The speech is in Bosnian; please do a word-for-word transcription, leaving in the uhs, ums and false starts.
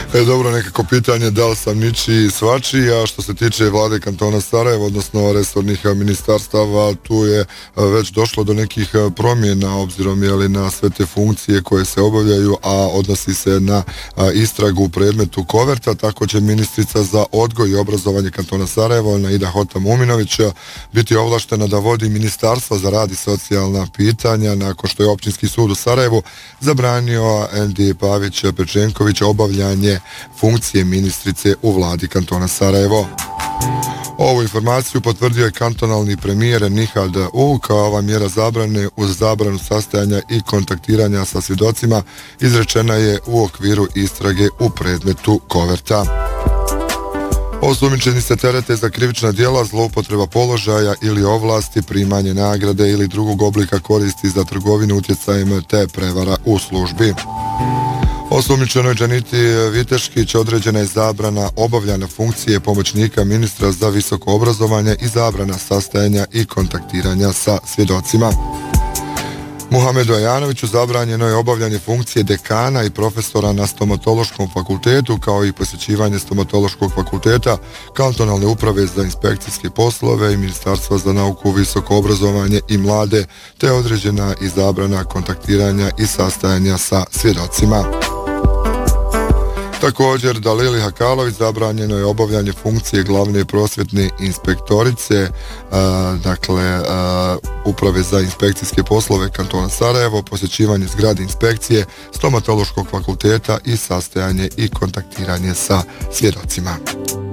E, dobro, nekako pitanje da li sam ničiji i svačiji, a što se tiče vlade kantona Sarajevo, odnosno resornih ministarstava, tu je već došlo do nekih promjena obzirom jeli, na sve te funkcije koje se obavljaju, a odnosi se na istragu u predmetu Koverta. Tako će ministrica za odgoj i obrazovanje kantona Sarajevo, Naida Hota-Muminović, biti ovlaštena da vodi ministarstvo za rad i socijalna pitanja nakon što je općinski sud u Sarajevu zabranio Endi Pavić-Pečenković obavljanje funkcije ministrice u vladi kantona Sarajevo. Ovu informaciju potvrdio je kantonalni premijer Nihad U, kao ova mjera zabrane uz zabranu sastajanja i kontaktiranja sa svjedocima izrečena je u okviru istrage u predmetu Koverta. Osumnjičeni se terete za krivična djela, zloupotreba položaja ili ovlasti, primanje nagrade ili drugog oblika koristi za trgovinu utjecajem te prevara u službi. Osumnjičenoj Džaniti Viteškić određena je zabrana obavljanja funkcije pomoćnika ministra za visoko obrazovanje i zabrana sastajanja i kontaktiranja sa svjedocima. Muhamedu Ajanoviću zabranjeno je obavljanje funkcije dekana i profesora na stomatološkom fakultetu, kao i posjećivanje stomatološkog fakulteta, kantonalne uprave za inspekcijske poslove i ministarstva za nauku, visoko obrazovanje i mlade, te određena i zabrana kontaktiranja i sastajanja sa svjedocima. Također, Dalili Hakalović zabranjeno je obavljanje funkcije glavne prosvjetne inspektorice, a, dakle, a, uprave za inspekcijske poslove kantona Sarajevo, posjećivanje zgrade inspekcije, stomatološkog fakulteta i sastajanje i kontaktiranje sa svjedocima.